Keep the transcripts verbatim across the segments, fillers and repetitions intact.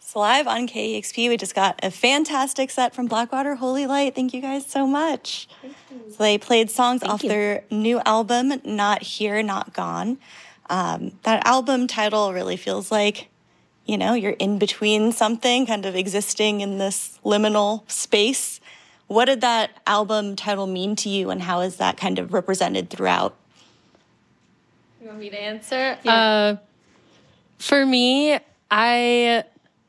It's live on K E X P. We just got a fantastic set from Blackwater Holy Light. Thank you guys so much. So they played songs Thank off you. their new album, Not Here, Not Gone. Um, that album title really feels like, you know, you're in between something, kind of existing in this liminal space. What did that album title mean to you, and how is that kind of represented throughout? You want me to answer? Yeah. Uh, for me, I...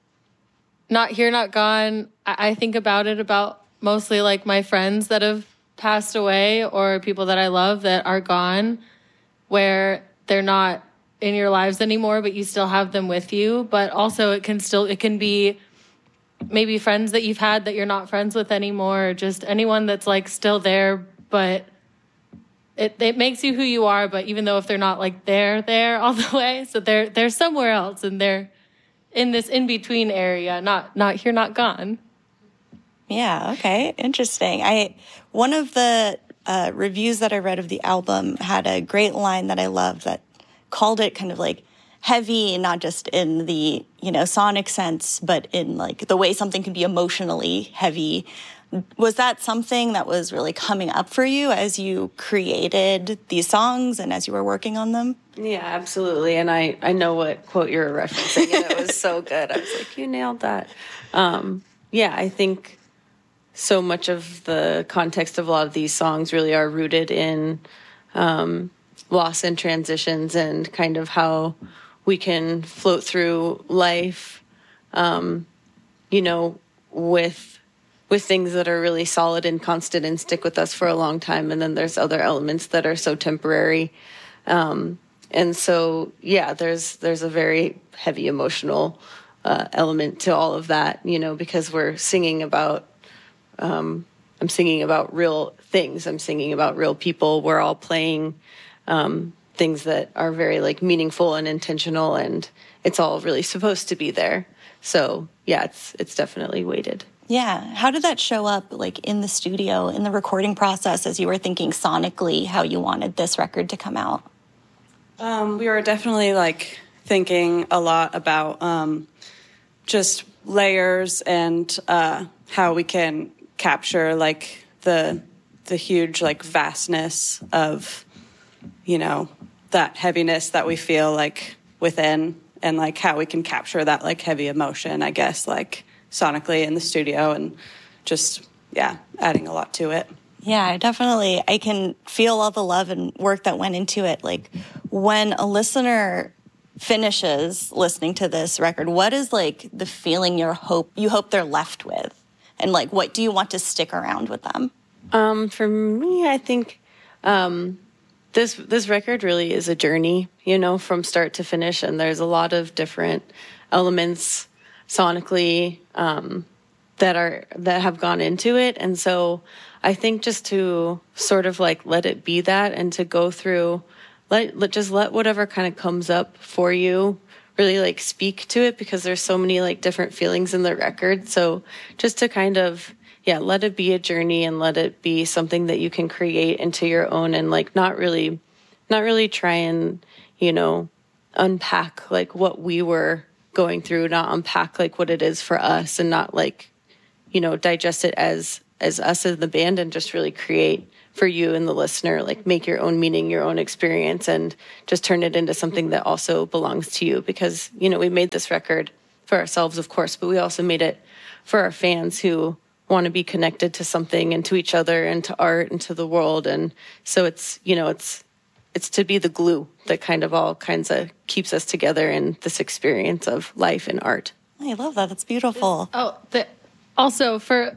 Not Here, Not Gone, I think about it about mostly like my friends that have passed away or people that I love that are gone, where they're not in your lives anymore, but you still have them with you. But also it can still, it can be maybe friends that you've had that you're not friends with anymore, or just anyone that's like still there, but it, it makes you who you are. But even though if they're not like there, there all the way, so they're, they're somewhere else and they're in this in-between area, not not here, not gone. Yeah, okay, interesting. I one of the uh, reviews that I read of the album had a great line that I loved that called it kind of like heavy, not just in the, you know, sonic sense, but in like the way something can be emotionally heavy. Was that something that was really coming up for you as you created these songs and as you were working on them? Yeah, absolutely. And I, I know what quote you're referencing, and it was so good. I was like, you nailed that. Um, yeah, I think so much of the context of a lot of these songs really are rooted in um, loss and transitions and kind of how we can float through life, um, you know, with with things that are really solid and constant and stick with us for a long time. And then there's other elements that are so temporary. Um, and so, yeah, there's there's a very heavy emotional uh, element to all of that, you know, because we're singing about, um, I'm singing about real things. I'm singing about real people. We're all playing um, things that are very like meaningful and intentional, and it's all really supposed to be there. So, yeah, it's it's definitely weighted. Yeah. How did that show up, like, in the studio, in the recording process, as you were thinking sonically how you wanted this record to come out? Um, we were definitely, like, thinking a lot about um, just layers and uh, how we can capture, like, the the huge, like, vastness of, you know, that heaviness that we feel, like, within, and, like, how we can capture that, like, heavy emotion, I guess, like, sonically in the studio, and just, yeah, adding a lot to it. Yeah, definitely. I can feel all the love and work that went into it. Like, when a listener finishes listening to this record, what is, like, the feeling you hope you hope they're left with? And, like, what do you want to stick around with them? Um, for me, I think um, this this record really is a journey, you know, from start to finish, and there's a lot of different elements sonically um, that are that have gone into it. And so I think just to sort of like let it be that, and to go through, let, let just let whatever kind of comes up for you really like speak to it, because there's so many like different feelings in the record. So just to kind of, yeah, let it be a journey and let it be something that you can create into your own, and like not really, not really try and, you know, unpack like what we were going through, not unpack like what it is for us, and not like, you know, digest it as as us as the band, and just really create for you and the listener, like make your own meaning, your own experience, and just turn it into something that also belongs to you. Because, you know, we made this record for ourselves, of course, but we also made it for our fans who want to be connected to something and to each other and to art and to the world. And so it's, you know, it's It's to be the glue that kind of all kinds of keeps us together in this experience of life and art. I love that. That's beautiful. Oh, the, also for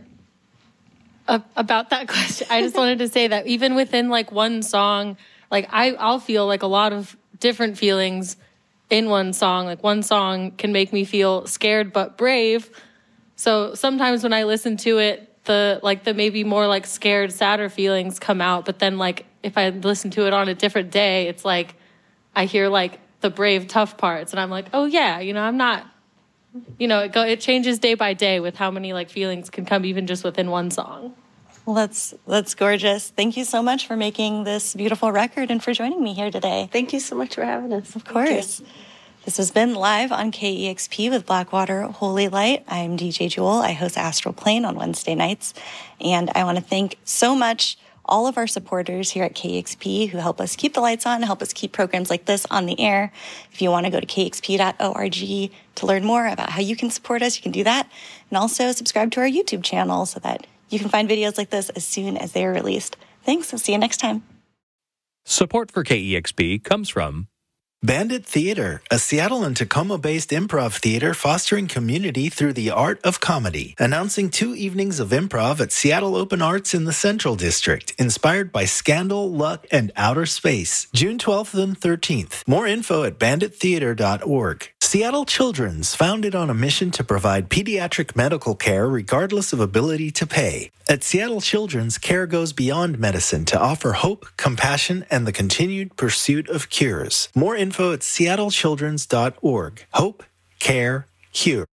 uh, about that question, I just wanted to say that even within like one song, like I, I'll feel like a lot of different feelings in one song. Like one song can make me feel scared but brave. So sometimes when I listen to it, the like the maybe more like scared, sadder feelings come out. But then like if I listen to it on a different day, it's like I hear like the brave, tough parts, and I'm like, oh yeah, you know, I'm not, you know, it go it changes day by day with how many like feelings can come even just within one song. Well, that's that's gorgeous. Thank you so much for making this beautiful record and for joining me here today. Thank you so much for having us. Of course. This has been Live on K E X P with Blackwater Holy Light. I'm D J Jewel. I host Astral Plane on Wednesday nights. And I want to thank so much all of our supporters here at K E X P who help us keep the lights on, help us keep programs like this on the air. If you want to go to k x p dot org to learn more about how you can support us, you can do that. And also subscribe to our YouTube channel so that you can find videos like this as soon as they are released. Thanks. I'll see you next time. Support for K E X P comes from Bandit Theater, a Seattle and Tacoma-based improv theater fostering community through the art of comedy. Announcing two evenings of improv at Seattle Open Arts in the Central District, inspired by Scandal, Luck, and Outer Space. June twelfth and thirteenth. More info at bandit theater dot org. Seattle Children's, founded on a mission to provide pediatric medical care regardless of ability to pay. At Seattle Children's, care goes beyond medicine to offer hope, compassion, and the continued pursuit of cures. More info at seattle children's dot org. Hope, care, cure.